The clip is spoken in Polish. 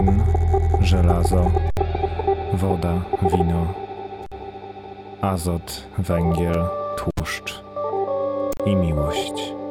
beton, żelazo, woda, wino, azot, węgiel, tłuszcz i miłość.